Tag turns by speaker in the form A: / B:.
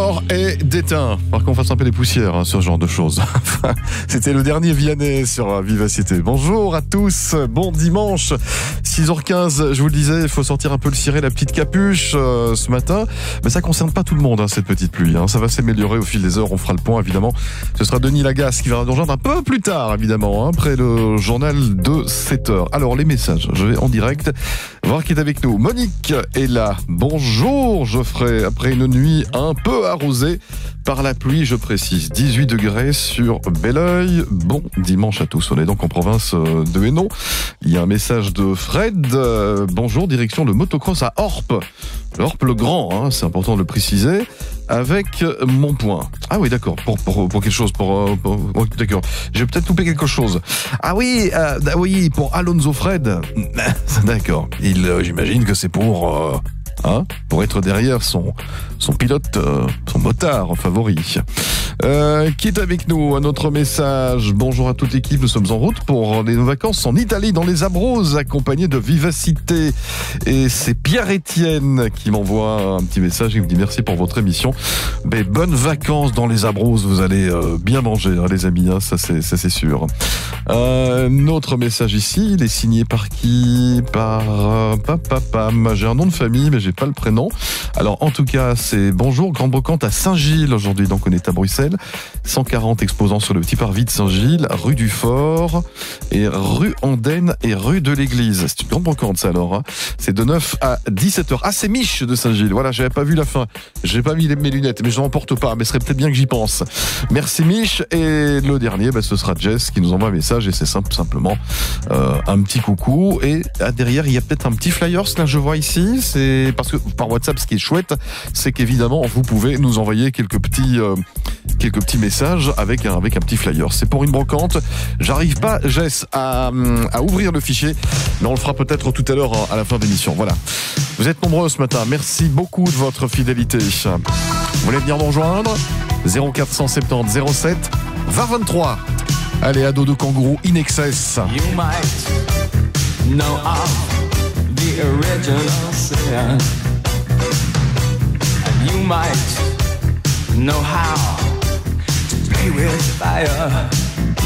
A: mort et d'éteint. Par qu'on fasse un peu des poussières, ce genre de choses. C'était le dernier Vianney sur Vivacité. Bonjour à tous, bon dimanche. 6h15, je vous le disais, il faut sortir un peu le ciré, la petite capuche ce matin. Mais ça concerne pas tout le monde, cette petite pluie. Ça va s'améliorer au fil des heures, on fera le point évidemment. Ce sera Denis Lagasse qui va nous rejoindre un peu plus tard évidemment, après le journal de 7h. Alors les messages, je vais en direct voir qui est avec nous. Monique est là. Bonjour Geoffrey, après une nuit un peu arrosée par la pluie, je précise. 18 degrés sur Belleuil. Bon dimanche à tous. On est donc en province de Hainaut. Il y a un message de Fred. Bonjour, direction le motocross à Orpe. Orpe le Grand, c'est important de le préciser. Avec mon point. Ah oui, d'accord. Pour quelque chose. D'accord. J'ai peut-être loupé quelque chose. Ah oui, pour Alonso Fred. D'accord. J'imagine que c'est pour être derrière son pilote, son motard favori. Qui est avec nous? Un autre message. Bonjour à toute l'équipe, nous sommes en route pour les vacances en Italie, dans les Abruzes, accompagnés de Vivacité. Et c'est Pierre-Étienne qui m'envoie un petit message. Il me dit merci pour votre émission. Mais bonnes vacances dans les Abruzes, vous allez bien manger, les amis, ça c'est sûr. Un autre message ici, il est signé par qui? Par Papapam. J'ai un nom de famille, mais j'ai pas le prénom. Alors en tout cas, c'est bonjour, grande brocante à Saint-Gilles aujourd'hui, donc on est à Bruxelles. 140 exposants sur le petit parvis de Saint-Gilles, rue du Fort, et rue Andenne et rue de l'Église. C'est une grande brocante ça alors. C'est de 9 à 17h. Ah, c'est Mich de Saint-Gilles. Voilà, j'avais pas vu la fin. J'ai pas mis mes lunettes, mais je n'en porte pas. Mais ce serait peut-être bien que j'y pense. Merci Mich. Et le dernier, ce sera Jess qui nous envoie un message et c'est simplement un petit coucou. Et derrière, il y a peut-être un petit flyers là, je vois ici. C'est parce que par WhatsApp, ce qui est chouette, c'est qu'évidemment, vous pouvez nous envoyer quelques petits messages avec un petit flyer. C'est pour une brocante. J'arrive pas, Jess, à ouvrir le fichier, mais on le fera peut-être tout à l'heure à la fin de l'émission. Voilà. Vous êtes nombreux ce matin. Merci beaucoup de votre fidélité. Vous voulez venir nous rejoindre? 0470 07 20 23. Allez, ado de kangourou in excess.
B: You might know of the original sin, and you might know how to play with fire.